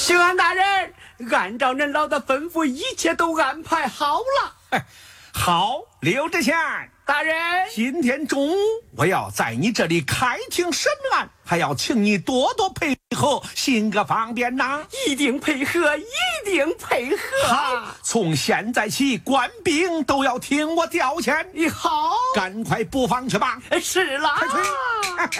刑案大人，按照您老的吩咐，一切都安排好了。 好，刘知县大人， 今天中午我要在你这里开庭审案，还要请你多多配合，行个方便呐。 一定配合，一定配合。 好，从现在起，官兵都要听我调遣。 好， 赶快布防去吧。 是了。 快去。